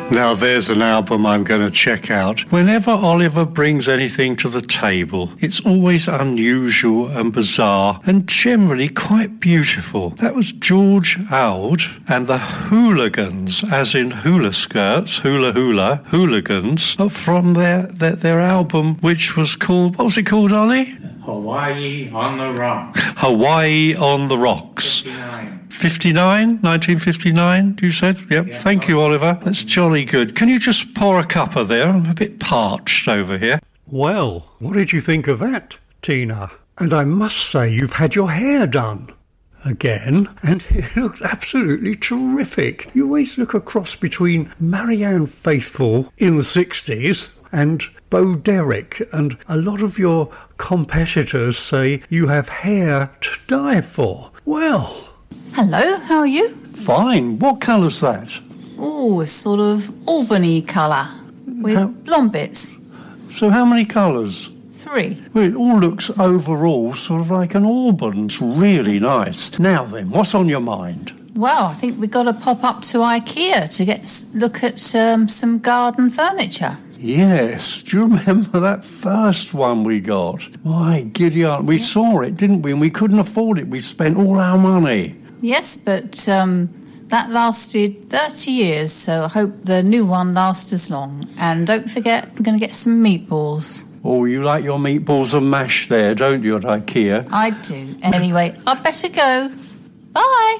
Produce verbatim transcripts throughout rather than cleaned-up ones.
Now there's an album I'm going to check out. Whenever Oliver brings anything to the table, it's always unusual and bizarre and generally quite beautiful. That was George Auld and the Hooligans, as in hula skirts, hula hula, hooligans, from their, their, their album, which was called, what was it called, Ollie? Hawaii on the Rocks. Hawaii on the Rocks. fifty-nine. fifty-nine? nineteen fifty-nine, you said? Yep. Yeah, Thank you, Oliver. That's jolly good. Can you just pour a cuppa there? I'm a bit parched over here. Well, what did you think of that, Tina? And I must say, you've had your hair done again, and it looks absolutely terrific. You always look a cross between Marianne Faithfull in the sixties and Bo Derek, and a lot of your competitors say you have hair to die for. Well... Hello, how are you? Fine. What colour's that? Oh, a sort of Albany colour with How- blonde bits. So how many colours? Three. Well, it all looks overall sort of like an Auburn. It's really nice. Now then, what's on your mind? Well, I think we've got to pop up to IKEA to get s- look at um, some garden furniture. Yes. Do you remember that first one we got? My giddy aunt. We saw it, didn't we? And we couldn't afford it. We spent all our money. Yes, but um, that lasted thirty years, so I hope the new one lasts as long. And don't forget, we're going to get some meatballs. Oh, you like your meatballs and mash there, don't you, at IKEA? I do. Anyway, I'd better go. Bye.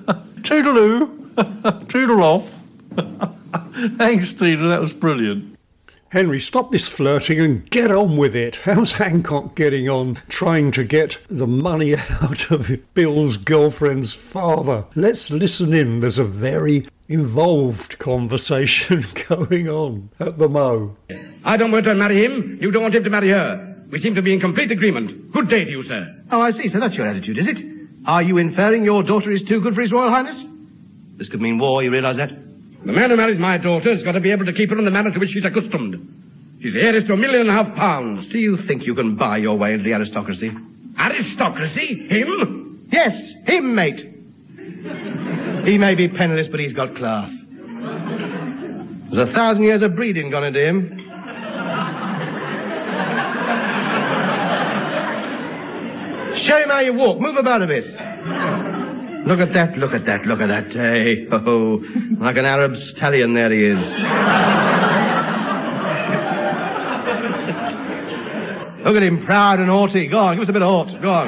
Toodaloo. Toodle off. Thanks, Tina. That was brilliant. Henry, stop this flirting and get on with it. How's Hancock getting on trying to get the money out of Bill's girlfriend's father? Let's listen in. There's a very involved conversation going on at the Mo. I don't want to marry him. You don't want him to marry her. We seem to be in complete agreement. Good day to you, sir. Oh, I see. So that's your attitude, is it? Are you inferring your daughter is too good for His Royal Highness? This could mean war, you realise that? The man who marries my daughter has got to be able to keep her in the manner to which she's accustomed. She's heiress to a million and a half pounds. Do you think you can buy your way into the aristocracy? Aristocracy? Him? Yes, him, mate. He may be penniless, but he's got class. There's a thousand years of breeding gone into him. Show him how you walk. Move about a bit. Look at that, look at that, look at that. Hey, oh, like an Arab stallion, there he is. Look at him, proud and haughty. Go on, give us a bit of haut. Go on.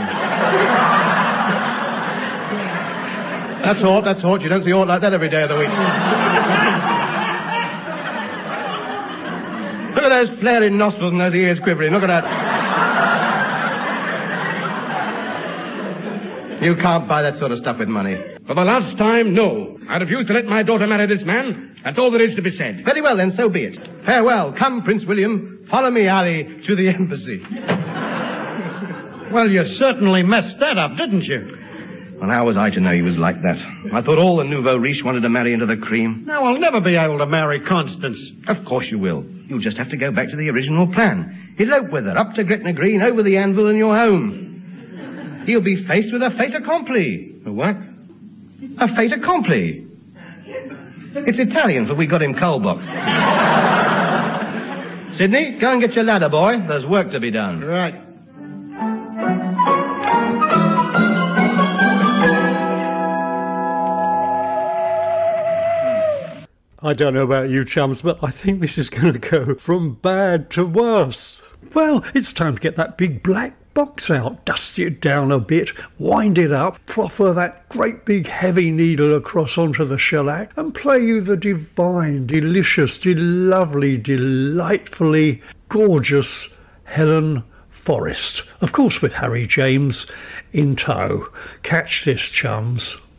That's haut, that's haut. You don't see haut like that every day of the week. Look at those flaring nostrils and those ears quivering. Look at that. You can't buy that sort of stuff with money. For the last time, no. I refuse to let my daughter marry this man. That's all there is to be said. Very well, then, so be it. Farewell. Come, Prince William. Follow me, Ali, to the embassy. Well, you certainly messed that up, didn't you? Well, how was I to know he was like that? I thought all the nouveau riche wanted to marry into the cream. Now, I'll never be able to marry Constance. Of course you will. You'll just have to go back to the original plan. Elope with her, up to Gretna Green, over the anvil, and you're home. He'll be faced with a fait accompli. A what? A fait accompli. It's Italian for we got him coal boxed. Sidney, go and get your ladder, boy. There's work to be done. Right. I don't know about you chums, but I think this is going to go from bad to worse. Well, it's time to get that big black box out, dust it down a bit, wind it up, proffer that great big heavy needle across onto the shellac, and play you the divine, delicious, lovely, delightfully gorgeous Helen Forrest. Of course with Harry James in tow. Catch this, chums.